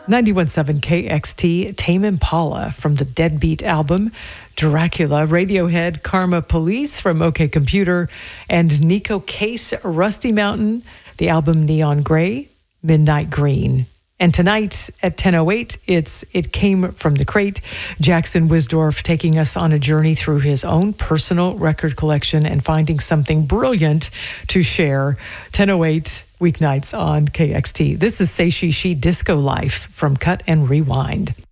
91.7 KXT, Tame Impala from the Deadbeat album, Dracula, Radiohead, Karma Police from OK Computer, and Nico Case, Rusty Mountain, the album Neon Gray, Midnight Green. And tonight at 10:08, it's It Came From the Crate. Jackson Wisdorf taking us on a journey through his own personal record collection and finding something brilliant to share. 10:08 weeknights on KXT. This is Say She She Disco Life from Cut and Rewind.